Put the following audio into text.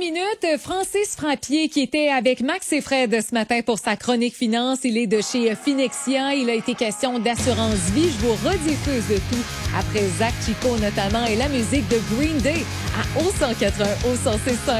minutes, Francis Frappier qui était avec Max et Fred ce matin pour sa chronique finance. Il est de chez Finexia. Il a été question d'assurance vie. Je vous rediffuse de tout après Zach Chico notamment et la musique de Green Day à O180, O106.5.